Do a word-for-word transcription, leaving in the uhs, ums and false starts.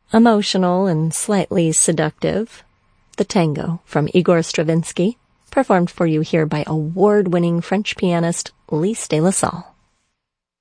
Emotional and slightly seductive, the tango from Igor Stravinsky, performed for you here by award-winning French pianist Lise de la Salle.